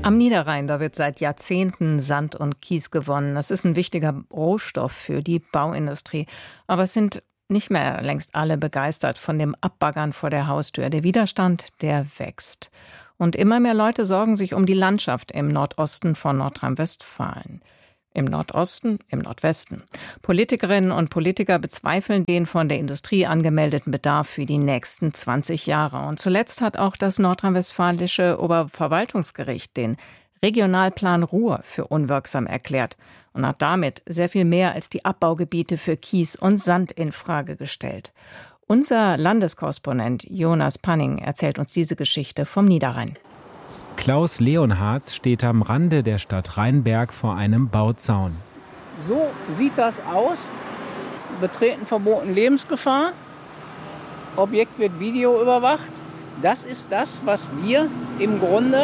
Am Niederrhein, da wird seit Jahrzehnten Sand und Kies gewonnen. Das ist ein wichtiger Rohstoff für die Bauindustrie. Aber es sind nicht mehr längst alle begeistert von dem Abbaggern vor der Haustür. Der Widerstand, der wächst. Und immer mehr Leute sorgen sich um die Landschaft im Nordosten von Nordrhein-Westfalen. Im Nordosten, im Nordwesten. Politikerinnen und Politiker bezweifeln den von der Industrie angemeldeten Bedarf für die nächsten 20 Jahre. Und zuletzt hat auch das nordrhein-westfälische Oberverwaltungsgericht den Regionalplan Ruhr für unwirksam erklärt und hat damit sehr viel mehr als die Abbaugebiete für Kies und Sand in Frage gestellt. Unser Landeskorrespondent Jonas Panning erzählt uns diese Geschichte vom Niederrhein. Klaus Leonhardt steht am Rande der Stadt Rheinberg vor einem Bauzaun. So sieht das aus. Betreten verboten, Lebensgefahr. Objekt wird videoüberwacht. Das ist das, was wir im Grunde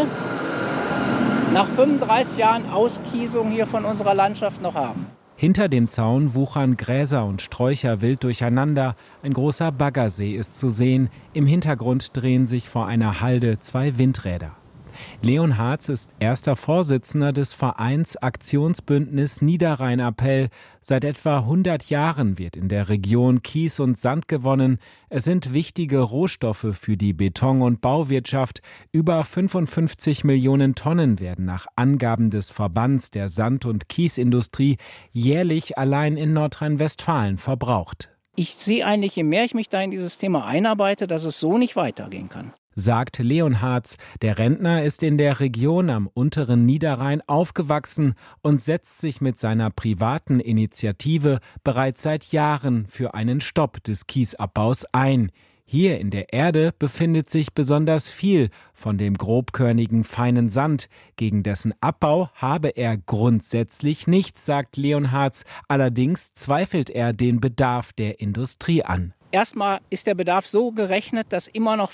nach 35 Jahren Auskiesung hier von unserer Landschaft noch haben. Hinter dem Zaun wuchern Gräser und Sträucher wild durcheinander. Ein großer Baggersee ist zu sehen. Im Hintergrund drehen sich vor einer Halde 2 Windräder. Leonhardt ist erster Vorsitzender des Vereins Aktionsbündnis Niederrhein-Appell. Seit etwa 100 Jahren wird in der Region Kies und Sand gewonnen. Es sind wichtige Rohstoffe für die Beton- und Bauwirtschaft. Über 55 Millionen Tonnen werden nach Angaben des Verbands der Sand- und Kiesindustrie jährlich allein in Nordrhein-Westfalen verbraucht. Ich sehe eigentlich, je mehr ich mich da in dieses Thema einarbeite, dass es so nicht weitergehen kann, sagt Leonhardt. Der Rentner ist in der Region am unteren Niederrhein aufgewachsen und setzt sich mit seiner privaten Initiative bereits seit Jahren für einen Stopp des Kiesabbaus ein. Hier in der Erde befindet sich besonders viel von dem grobkörnigen feinen Sand. Gegen dessen Abbau habe er grundsätzlich nichts, sagt Leonhardt. Allerdings zweifelt er den Bedarf der Industrie an. Erstmal ist der Bedarf so gerechnet, dass immer noch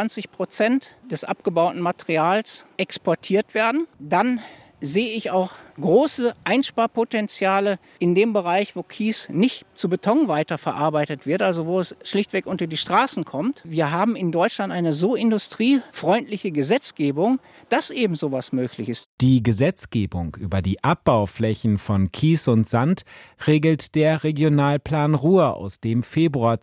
25% des abgebauten Materials exportiert werden. Dann sehe ich auch große Einsparpotenziale in dem Bereich, wo Kies nicht zu Beton weiterverarbeitet wird, also wo es schlichtweg unter die Straßen kommt. Wir haben in Deutschland eine so industriefreundliche Gesetzgebung, dass eben sowas möglich ist. Die Gesetzgebung über die Abbauflächen von Kies und Sand regelt der Regionalplan Ruhr aus dem Februar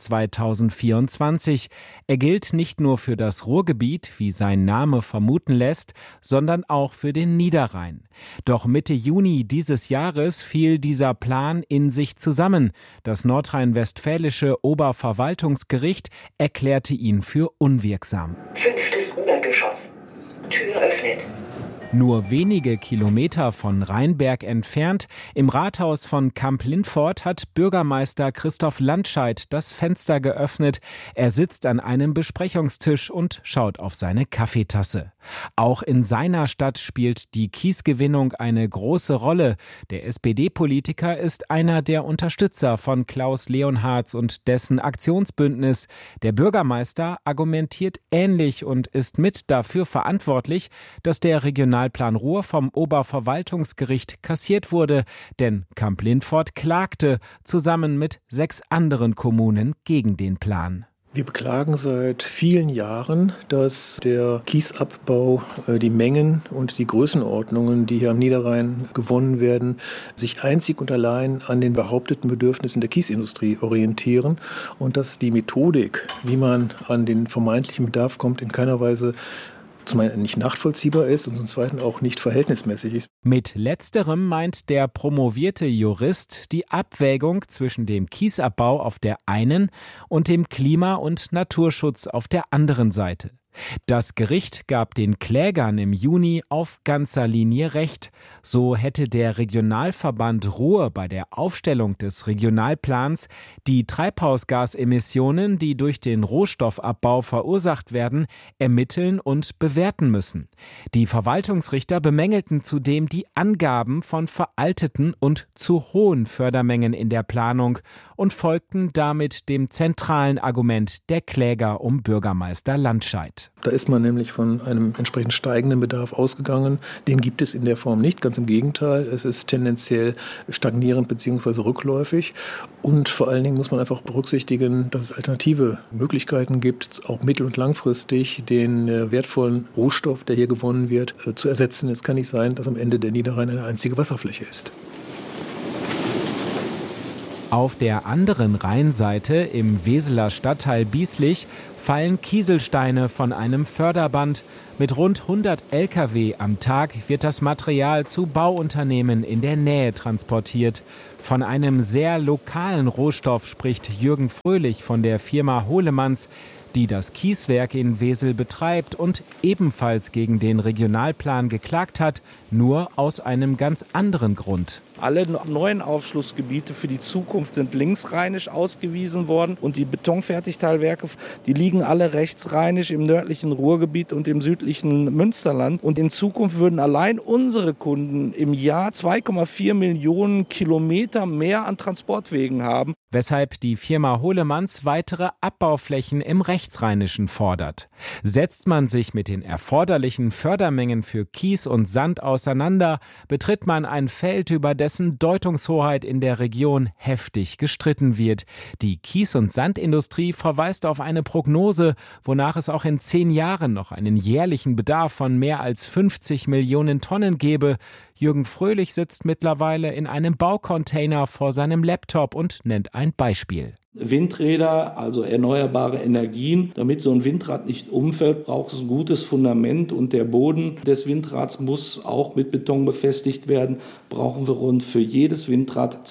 2024. Er gilt nicht nur für das Ruhrgebiet, wie sein Name vermuten lässt, sondern auch für den Niederrhein. Doch Mitte Juni dieses Jahres fiel dieser Plan in sich zusammen. Das nordrhein-westfälische Oberverwaltungsgericht erklärte ihn für unwirksam. 5. Obergeschoss. Tür öffnet. Nur wenige Kilometer von Rheinberg entfernt, im Rathaus von Kamp-Lintfort, hat Bürgermeister Christoph Landscheid das Fenster geöffnet. Er sitzt an einem Besprechungstisch und schaut auf seine Kaffeetasse. Auch in seiner Stadt spielt die Kiesgewinnung eine große Rolle. Der SPD-Politiker ist einer der Unterstützer von Klaus Leonhardt und dessen Aktionsbündnis. Der Bürgermeister argumentiert ähnlich und ist mit dafür verantwortlich, dass der Regionalplan Ruhr vom Oberverwaltungsgericht kassiert wurde, denn Kamp-Lintfort klagte zusammen mit 6 anderen Kommunen gegen den Plan. Wir beklagen seit vielen Jahren, dass der Kiesabbau, die Mengen und die Größenordnungen, die hier am Niederrhein gewonnen werden, sich einzig und allein an den behaupteten Bedürfnissen der Kiesindustrie orientieren und dass die Methodik, wie man an den vermeintlichen Bedarf kommt, in keiner Weise zum einen nicht nachvollziehbar ist und zum Zweiten auch nicht verhältnismäßig ist. Mit letzterem meint der promovierte Jurist die Abwägung zwischen dem Kiesabbau auf der einen und dem Klima- und Naturschutz auf der anderen Seite. Das Gericht gab den Klägern im Juni auf ganzer Linie Recht. So hätte der Regionalverband Ruhr bei der Aufstellung des Regionalplans die Treibhausgasemissionen, die durch den Rohstoffabbau verursacht werden, ermitteln und bewerten müssen. Die Verwaltungsrichter bemängelten zudem die Angaben von veralteten und zu hohen Fördermengen in der Planung und folgten damit dem zentralen Argument der Kläger um Bürgermeister Landscheid. Land. Da ist man nämlich von einem entsprechend steigenden Bedarf ausgegangen. Den gibt es in der Form nicht, ganz im Gegenteil. Es ist tendenziell stagnierend bzw. rückläufig. Und vor allen Dingen muss man einfach berücksichtigen, dass es alternative Möglichkeiten gibt, auch mittel- und langfristig den wertvollen Rohstoff, der hier gewonnen wird, zu ersetzen. Es kann nicht sein, dass am Ende der Niederrhein eine einzige Wasserfläche ist. Auf der anderen Rheinseite, im Weseler Stadtteil Bieslich, fallen Kieselsteine von einem Förderband. Mit rund 100 Lkw am Tag wird das Material zu Bauunternehmen in der Nähe transportiert. Von einem sehr lokalen Rohstoff spricht Jürgen Fröhlich von der Firma Hohlemanns, die das Kieswerk in Wesel betreibt und ebenfalls gegen den Regionalplan geklagt hat, nur aus einem ganz anderen Grund. Alle neuen Aufschlussgebiete für die Zukunft sind linksrheinisch ausgewiesen worden und die Betonfertigteilwerke, die liegen alle rechtsrheinisch im nördlichen Ruhrgebiet und im südlichen Münsterland. Und in Zukunft würden allein unsere Kunden im Jahr 2,4 Millionen Kilometer mehr an Transportwegen haben. Weshalb die Firma Hohlemanns weitere Abbauflächen im Rechtsrheinischen fordert. Setzt man sich mit den erforderlichen Fördermengen für Kies und Sand auseinander, betritt man ein Feld, über dessen Deutungshoheit in der Region heftig gestritten wird. Die Kies- und Sandindustrie verweist auf eine Prognose, wonach es auch in 10 Jahren noch einen jährlichen Bedarf von mehr als 50 Millionen Tonnen gebe. Jürgen Fröhlich sitzt mittlerweile in einem Baucontainer vor seinem Laptop und nennt ein Beispiel. Windräder, also erneuerbare Energien. Damit so ein Windrad nicht umfällt, braucht es ein gutes Fundament und der Boden des Windrads muss auch mit Beton befestigt werden. Brauchen wir rund für jedes Windrad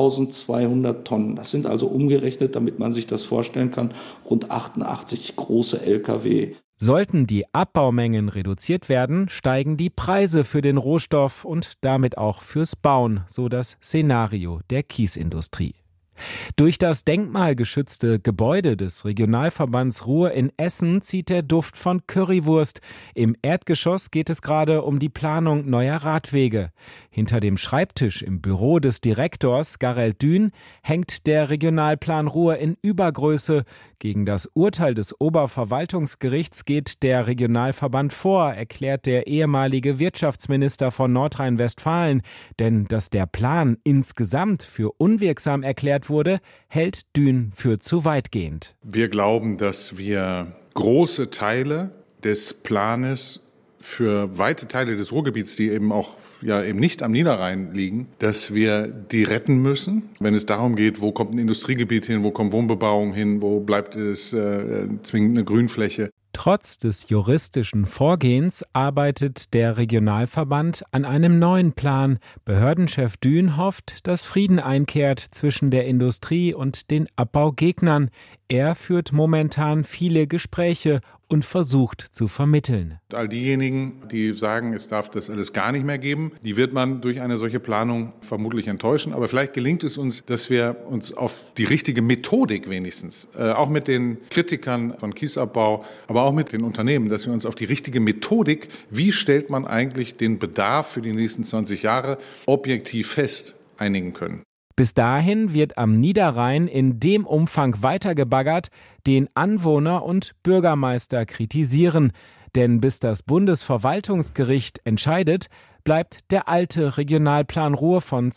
2200 Tonnen. Das sind also umgerechnet, damit man sich das vorstellen kann, rund 88 große Lkw. Sollten die Abbaumengen reduziert werden, steigen die Preise für den Rohstoff und damit auch fürs Bauen, so das Szenario der Kiesindustrie. Durch das denkmalgeschützte Gebäude des Regionalverbands Ruhr in Essen zieht der Duft von Currywurst. Im Erdgeschoss geht es gerade um die Planung neuer Radwege. Hinter dem Schreibtisch im Büro des Direktors Garel Dün hängt der Regionalplan Ruhr in Übergröße. Gegen das Urteil des Oberverwaltungsgerichts geht der Regionalverband vor, erklärt der ehemalige Wirtschaftsminister von Nordrhein-Westfalen. Denn dass der Plan insgesamt für unwirksam erklärt wurde, hält Dün für zu weitgehend. Wir glauben, dass wir große Teile des Planes für weite Teile des Ruhrgebiets, die eben auch eben nicht am Niederrhein liegen, dass wir die retten müssen. Wenn es darum geht, wo kommt ein Industriegebiet hin, wo kommt Wohnbebauung hin, wo bleibt es zwingend eine Grünfläche. Trotz des juristischen Vorgehens arbeitet der Regionalverband an einem neuen Plan. Behördenchef Dün hofft, dass Frieden einkehrt zwischen der Industrie und den Abbaugegnern. Er führt momentan viele Gespräche und versucht zu vermitteln. All diejenigen, die sagen, es darf das alles gar nicht mehr geben, die wird man durch eine solche Planung vermutlich enttäuschen. Aber vielleicht gelingt es uns, dass wir uns auf die richtige Methodik wenigstens, auch mit den Kritikern von Kiesabbau, aber auch mit den Unternehmen, dass wir uns auf die richtige Methodik, wie stellt man eigentlich den Bedarf für die nächsten 20 Jahre objektiv fest, einigen können. Bis dahin wird am Niederrhein in dem Umfang weitergebaggert, den Anwohner und Bürgermeister kritisieren. Denn bis das Bundesverwaltungsgericht entscheidet, bleibt der alte Regionalplan Ruhr von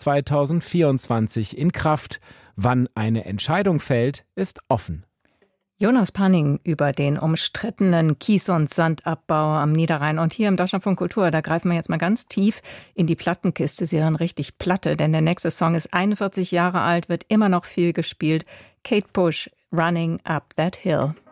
2024 in Kraft. Wann eine Entscheidung fällt, ist offen. Jonas Panning über den umstrittenen Kies- und Sandabbau am Niederrhein. Und hier im Deutschlandfunk Kultur, da greifen wir jetzt mal ganz tief in die Plattenkiste. Sie hören richtig Platte, denn der nächste Song ist 41 Jahre alt, wird immer noch viel gespielt. Kate Bush, Running Up That Hill.